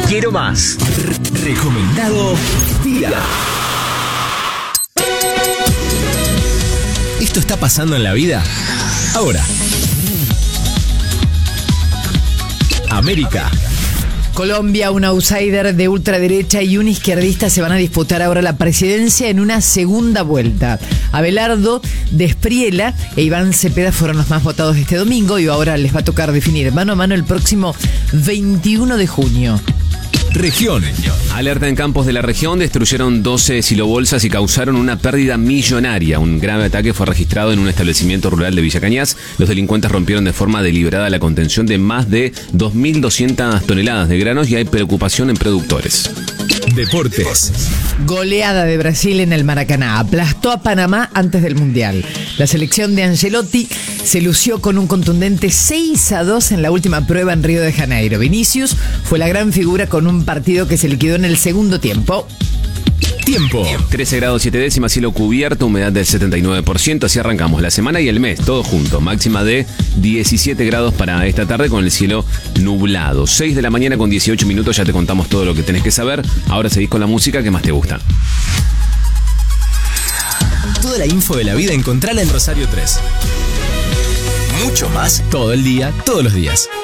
Quiero más. Recomendado día. ¿Esto está pasando en la vida? Ahora. América. Colombia, un outsider de ultraderecha y un izquierdista se van a disputar ahora la presidencia en una segunda vuelta. Abelardo Despriela e Iván Cepeda fueron los más votados este domingo y ahora les va a tocar definir mano a mano el próximo 21 de junio. Región. Alerta en campos de la región, destruyeron 12 silobolsas y causaron una pérdida millonaria. Un grave ataque fue registrado en un establecimiento rural de Villa Cañas. Los delincuentes rompieron de forma deliberada la contención de más de 2.200 toneladas de granos y hay preocupación en productores. Deportes. Goleada de Brasil en el Maracaná. Aplastó a Panamá antes del Mundial. La selección de Ancelotti se lució con un contundente 6-2 en la última prueba en Río de Janeiro. Vinicius fue la gran figura con un partido que se liquidó en el segundo tiempo. Tiempo. 13 grados 7 décimas, cielo cubierto, humedad del 79%. Así arrancamos la semana y el mes, todo junto. Máxima de 17 grados para esta tarde con el cielo nublado. 6 de la mañana con 18 minutos, ya te contamos todo lo que tenés que saber. Ahora seguís con la música que más te gusta. Toda la info de la vida encontrala en Rosario 3. Mucho más todo el día, todos los días.